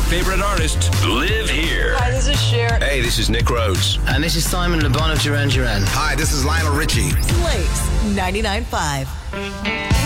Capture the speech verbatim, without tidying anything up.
favorite artists live here. Hi, this is Cher. Hey, this is Nick Rhodes. And this is Simon Le Bon of Duran Duran. Hi, this is Lionel Richie. Blaze ninety-nine point five.